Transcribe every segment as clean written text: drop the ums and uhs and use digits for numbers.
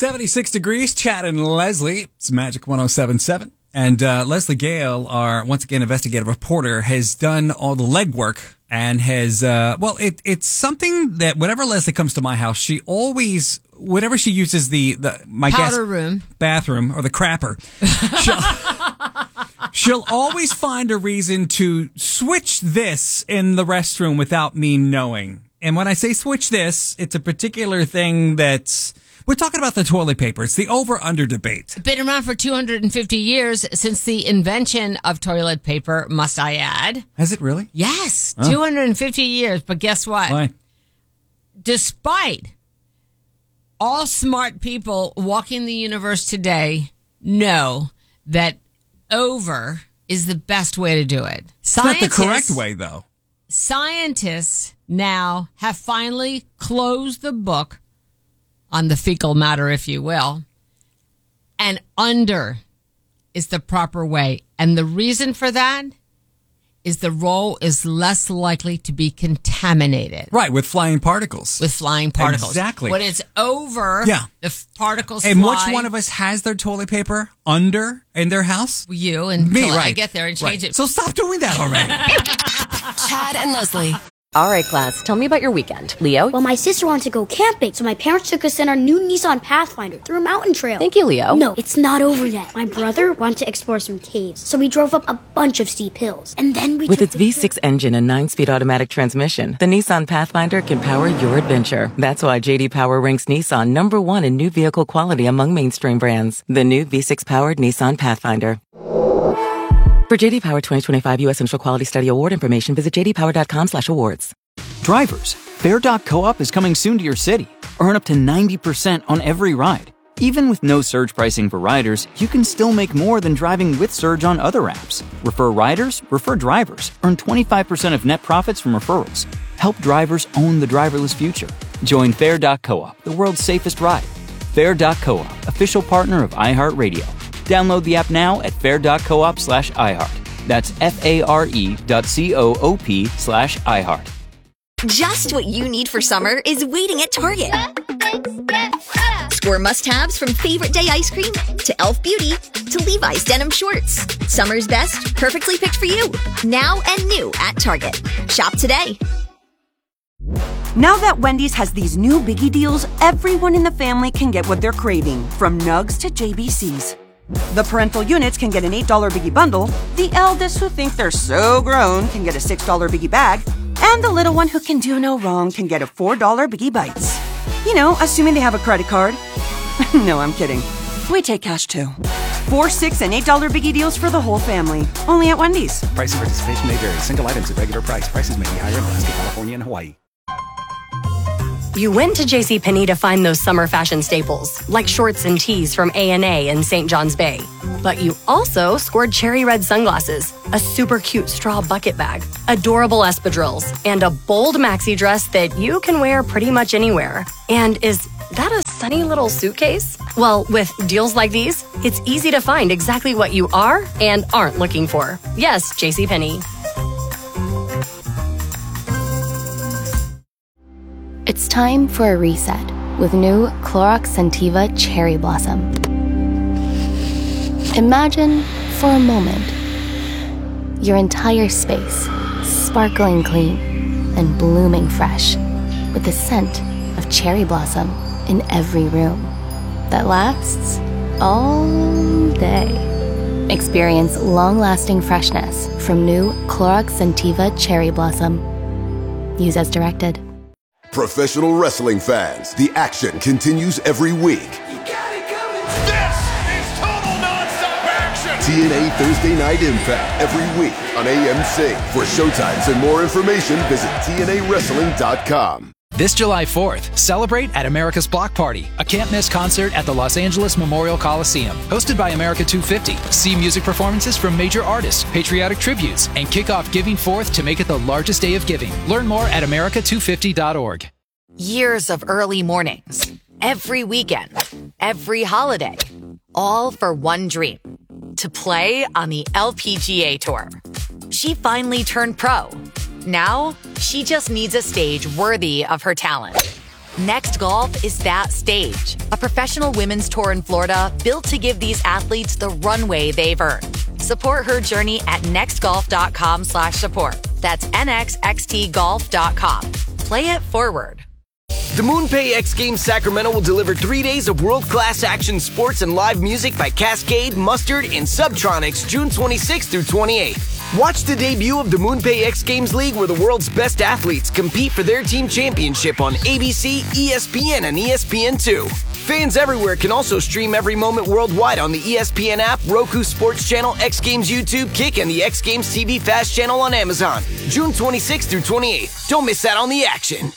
76 degrees, Chad and Leslie. It's Magic 107.7. And Leslie Gale, our, once again, investigative reporter, has done all the legwork and has, it's something that whenever Leslie comes to my house, she always, whenever she uses my powder room, bathroom, or the crapper, she'll always find a reason to switch this in the restroom without me knowing. And when I say switch this, it's a particular thing that's... We're talking about the toilet paper. It's the over-under debate. Been around for 250 years since the invention of toilet paper, must I add. Has it really? Yes, 250 years. But guess what? Why? Despite all smart people walking the universe today know that over is the best way to do it. It's not the correct way, though. Scientists now have finally closed the book on the fecal matter, if you will, and under is the proper way. And the reason for that is the roll is less likely to be contaminated. Right, with flying particles. Exactly. When it's over, the particles and fly. which one of us has their toilet paper under in their house? You, and me, until right. I get there and change it. So stop doing that already. Chad and Leslie. All right, class, tell me about your weekend. Leo? Well, my sister wanted to go camping, so my parents took us in our new Nissan Pathfinder through a mountain trail. Thank you, Leo. No, it's not over yet. My brother wanted to explore some caves, so we drove up a bunch of steep hills. And then we With its V6 engine and 9-speed automatic transmission, the Nissan Pathfinder can power your adventure. That's why J.D. Power ranks Nissan number 1 in new vehicle quality among mainstream brands. The new V6-powered Nissan Pathfinder. For J.D. Power 2025 U.S. Central Quality Study Award information, visit jdpower.com/awards. Drivers, Fair.coop is coming soon to your city. Earn up to 90% on every ride. Even with no surge pricing for riders, you can still make more than driving with surge on other apps. Refer riders, refer drivers. Earn 25% of net profits from referrals. Help drivers own the driverless future. Join Fair.coop, the world's safest ride. Fair.coop, official partner of iHeartRadio. Download the app now at fair.coop/iHeart. That's FARE.coop/iHeart. Just what you need for summer is waiting at Target. Score must-haves from favorite day ice cream to Elf Beauty to Levi's denim shorts. Summer's best, perfectly picked for you. Now and new at Target. Shop today. Now that Wendy's has these new biggie deals, everyone in the family can get what they're craving, from nugs to JBCs. The parental units can get an $8 biggie bundle, the eldest who think they're so grown can get a $6 biggie bag, and the little one who can do no wrong can get a $4 biggie bites. You know, assuming they have a credit card. No, I'm kidding. We take cash too. 4, 6, and $8 biggie deals for the whole family. Only at Wendy's. Price and participation may vary. Single items at regular price. Prices may be higher in Alaska, California, and Hawaii. You went to JCPenney to find those summer fashion staples, like shorts and tees from A&A and St. John's Bay. But you also scored cherry red sunglasses, a super cute straw bucket bag, adorable espadrilles, and a bold maxi dress that you can wear pretty much anywhere. And is that a sunny little suitcase? Well, with deals like these, it's easy to find exactly what you are and aren't looking for. Yes, JCPenney. It's time for a reset with new Clorox Scentiva Cherry Blossom. Imagine, for a moment, your entire space sparkling clean and blooming fresh with the scent of cherry blossom in every room that lasts all day. Experience long-lasting freshness from new Clorox Scentiva Cherry Blossom. Use as directed. Professional wrestling fans, the action continues every week. This is total non-stop action! TNA Thursday Night Impact every week on AMC. For showtimes and more information, visit TNAWrestling.com. This July 4th, celebrate at America's Block Party, a can't-miss concert at the Los Angeles Memorial Coliseum. Hosted by America 250. See music performances from major artists, patriotic tributes, and kick off Giving Forth to make it the largest day of giving. Learn more at america250.org. Years of early mornings, every weekend, every holiday, all for one dream, to play on the LPGA Tour. She finally turned pro. Now, she just needs a stage worthy of her talent. Next Golf is that stage. A professional women's tour in Florida built to give these athletes the runway they've earned. Support her journey at nextgolf.com/support. That's nxxtgolf.com. Play it forward. The MoonPay X Games Sacramento will deliver 3 days of world-class action sports and live music by Cascade, Mustard, and Subtronics June 26th through 28th. Watch the debut of the MoonPay X Games League where the world's best athletes compete for their team championship on ABC, ESPN, and ESPN2. Fans everywhere can also stream every moment worldwide on the ESPN app, Roku Sports Channel, X Games YouTube, Kick, and the X Games TV Fast channel on Amazon. June 26th through 28th. Don't miss out on the action.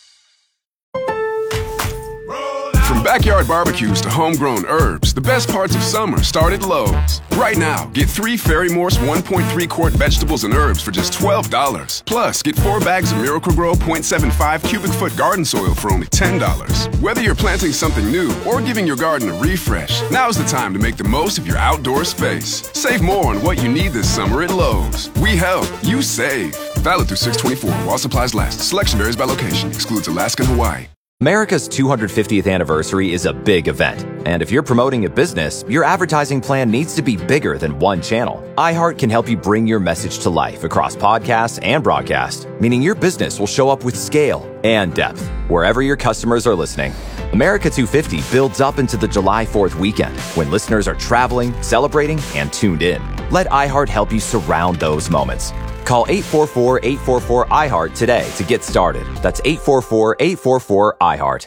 From backyard barbecues to homegrown herbs, the best parts of summer start at Lowe's. Right now, get 3 Ferry Morse 1.3-quart vegetables and herbs for just $12. Plus, get 4 bags of Miracle-Gro 0.75 cubic foot garden soil for only $10. Whether you're planting something new or giving your garden a refresh, now's the time to make the most of your outdoor space. Save more on what you need this summer at Lowe's. We help, you save. Valid through 6/24 while supplies last. Selection varies by location. Excludes Alaska and Hawaii. America's 250th anniversary is a big event, and if you're promoting a business, your advertising plan needs to be bigger than one channel. iHeart can help you bring your message to life across podcasts and broadcast, meaning your business will show up with scale and depth wherever your customers are listening. America 250 builds up into the July 4th weekend when listeners are traveling, celebrating, and tuned in. Let iHeart help you surround those moments. Call 844-844-iHeart today to get started. That's 844-844-iHeart.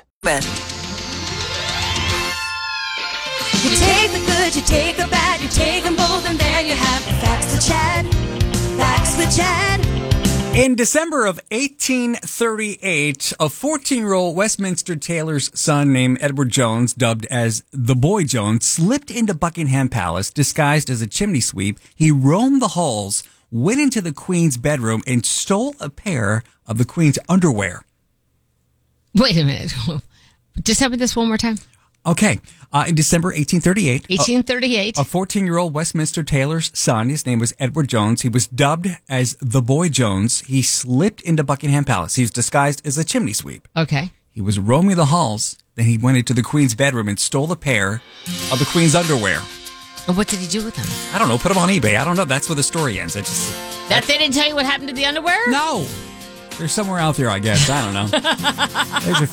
You take the good, you take the bad, you take them both, and then you have Facts with Chad. Facts with Chad. In December of 1838, a 14-year-old Westminster tailor's son named Edward Jones, dubbed as the Boy Jones, slipped into Buckingham Palace disguised as a chimney sweep. He roamed the halls, went into the Queen's bedroom, and stole a pair of the Queen's underwear. Wait a minute. Just tell me this one more time. Okay. In December 1838. 1838. A 14-year-old Westminster tailor's son, his name was Edward Jones. He was dubbed as the Boy Jones. He slipped into Buckingham Palace. He was disguised as a chimney sweep. Okay. He was roaming the halls. Then he went into the Queen's bedroom and stole a pair of the Queen's underwear. And what did he do with them? I don't know. Put them on eBay. I don't know. That's where the story ends. They didn't tell you what happened to the underwear? No. They're somewhere out there, I guess. I don't know. There's your